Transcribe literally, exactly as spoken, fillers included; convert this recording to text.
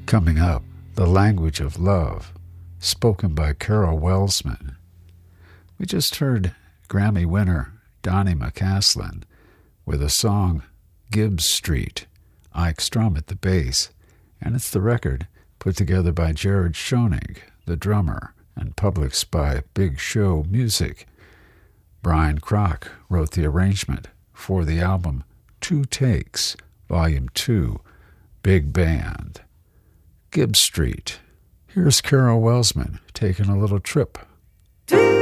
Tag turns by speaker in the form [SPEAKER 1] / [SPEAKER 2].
[SPEAKER 1] Coming up, The Language of Love, spoken by Carol Welsman. We just heard Grammy winner Donny McCaslin with a song, Gibbs Street, Ike Strum at the bass, and it's the record put together by Jared Schoening, the drummer, and published by Big Show Music. Brian Kroc wrote the arrangement for the album Two Takes, Volume two, Big Band. Gibbs Street. Here's Carol Welsman taking a little trip.
[SPEAKER 2] Two